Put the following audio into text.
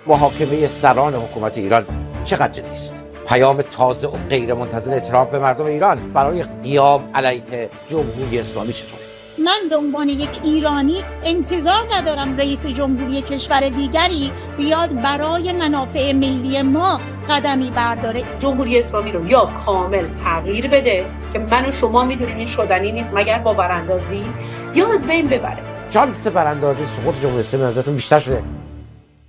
محاکمه سران حکومت ایران چقدر جدی است؟ پیام تازه و غیر منتظر ترامپ به مردم ایران برای قیام علیه جمهوری اسلامی چطور؟ من به عنوان یک ایرانی انتظار ندارم رئیس جمهوری کشور دیگری بیاد برای منافع ملی ما قدمی برداره. جمهوری اسلامی رو یا کامل تغییر بده که من و شما میدونیم این شدنی نیست مگر با براندازی، یا از بین ببره. شانس براندازی سقوط جمهوری اسلامی نظرتون بیشتر شده؟